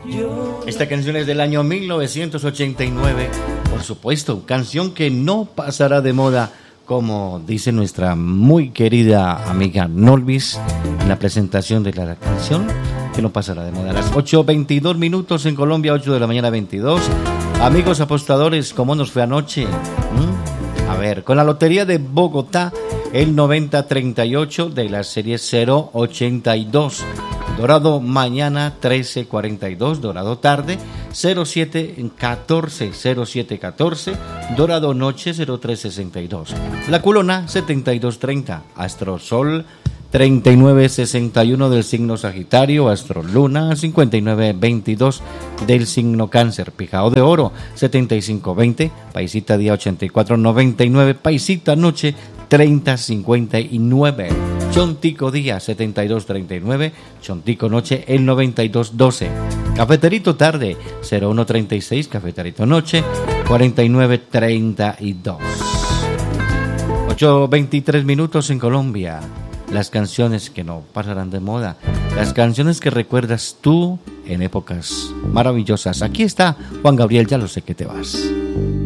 Esta canción es del año 1989. Por supuesto, canción que no pasará de moda, como dice nuestra muy querida amiga Norvis en la presentación de la canción, que no pasará de moda. A las 8:22 minutos en Colombia, 8 de la mañana 22. Amigos apostadores, ¿cómo nos fue anoche? A ver, con la Lotería de Bogotá, el 9038 de la serie 082. Dorado mañana 13:42, Dorado tarde 07:14, Dorado noche 03:62. La Culona 72:30, Astrosol 39:61 del signo Sagitario, Astroluna 59:22 del signo Cáncer, Pijao de Oro 75:20, Paisita día 84:99, Paisita noche 30:59, Chontico día 72:39, Chontico noche el 92:12, Cafeterito tarde 01:36, Cafeterito noche 49:32. 8:23 minutos en Colombia. Las canciones que no pasarán de moda, las canciones que recuerdas tú en épocas maravillosas. Aquí está Juan Gabriel, Ya lo sé que te vas.